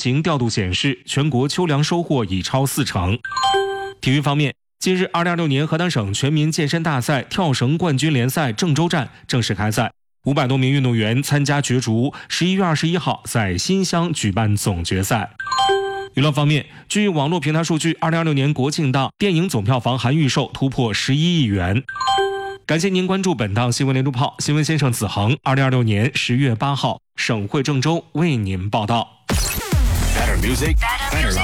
情调度显示，全国秋粮收获已超40%。体育方面，近日2026年河南省全民健身大赛跳绳冠军联赛郑州站正式开赛，500多名运动员参加角逐，11月21号在新乡举办总决赛。娱乐方面，据网络平台数据，2026年国庆档电影总票房含预售突破11亿元。感谢您关注本档新闻连珠炮，新闻先生子恒，2026年10月8号，省会郑州为您报道。 Better music, better life.